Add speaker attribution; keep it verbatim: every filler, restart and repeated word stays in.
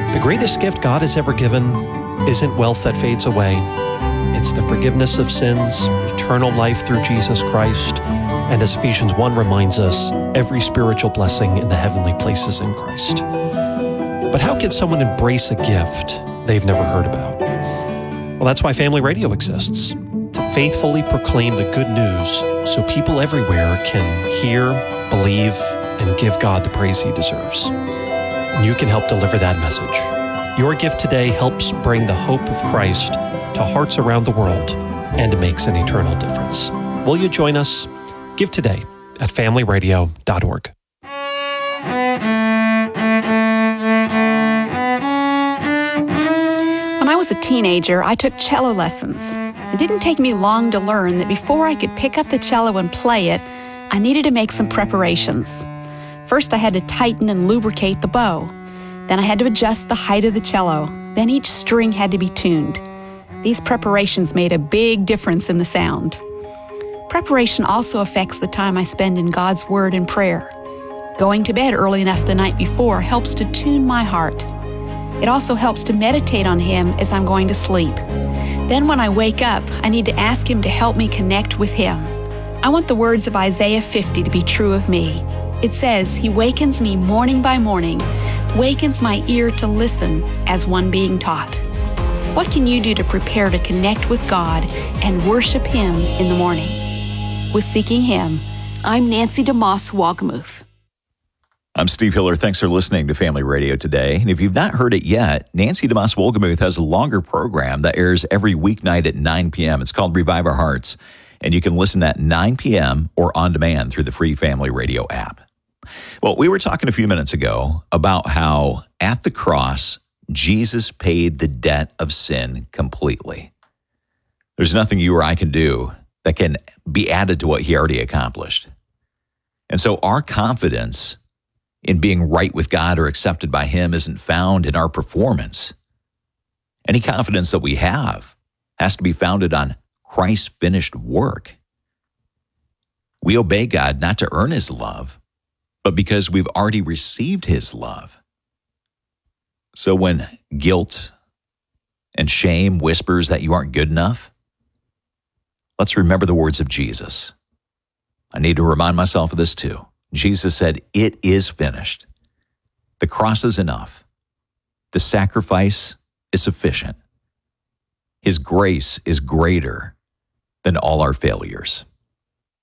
Speaker 1: The greatest gift God has ever given isn't wealth that fades away. It's the forgiveness of sins, eternal life through Jesus Christ, and as Ephesians one reminds us, every spiritual blessing in the heavenly places in Christ. But how can someone embrace a gift they've never heard about? Well, that's why Family Radio exists, to faithfully proclaim the good news so people everywhere can hear, believe, and give God the praise He deserves. And you can help deliver that message. Your gift today helps bring the hope of Christ to hearts around the world, and it makes an eternal difference. Will you join us? Give today at family radio dot org.
Speaker 2: When I was a teenager, I took cello lessons. It didn't take me long to learn that before I could pick up the cello and play it, I needed to make some preparations. First, I had to tighten and lubricate the bow. Then I had to adjust the height of the cello. Then each string had to be tuned. These preparations made a big difference in the sound. Preparation also affects the time I spend in God's Word and prayer. Going to bed early enough the night before helps to tune my heart. It also helps to meditate on Him as I'm going to sleep. Then when I wake up, I need to ask Him to help me connect with Him. I want the words of Isaiah fifty to be true of me. It says, He wakens me morning by morning, wakens my ear to listen as one being taught. What can you do to prepare to connect with God and worship Him in the morning? With Seeking Him, I'm Nancy DeMoss Wolgemuth.
Speaker 3: I'm Steve Hiller. Thanks for listening to Family Radio today. And if you've not heard it yet, Nancy DeMoss Wolgemuth has a longer program that airs every weeknight at nine p.m. It's called Revive Our Hearts, and you can listen at nine p.m. or on demand through the free Family Radio app. Well, we were talking a few minutes ago about how at the cross, Jesus paid the debt of sin completely. There's nothing you or I can do that can be added to what He already accomplished. And so our confidence in being right with God or accepted by Him isn't found in our performance. Any confidence that we have has to be founded on Christ's finished work. We obey God not to earn His love, but because we've already received His love. So when guilt and shame whispers that you aren't good enough, let's remember the words of Jesus. I need to remind myself of this too. Jesus said, "It is finished." The cross is enough. The sacrifice is sufficient. His grace is greater than all our failures.